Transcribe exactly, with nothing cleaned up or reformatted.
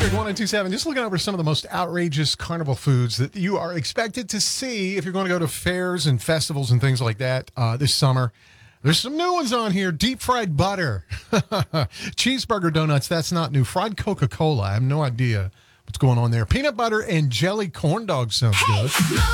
Electric one oh two seven. Just looking over some of the most outrageous carnival foods that you are expected to see if you're going to go to fairs and festivals and things like that uh, this summer. There's some new ones on here. Deep fried butter. Cheeseburger donuts. That's not new. Fried Coca-Cola. I have no idea what's going on there. Peanut butter and jelly corn dogs sounds good.